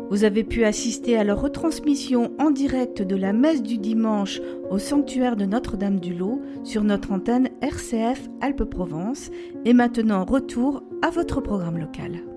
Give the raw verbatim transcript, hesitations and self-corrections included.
Vous avez pu assister à la retransmission en direct de la messe du dimanche au sanctuaire de Notre-Dame-du-Lot sur notre antenne R C F Alpes-Provence. Et maintenant, retour à votre programme local.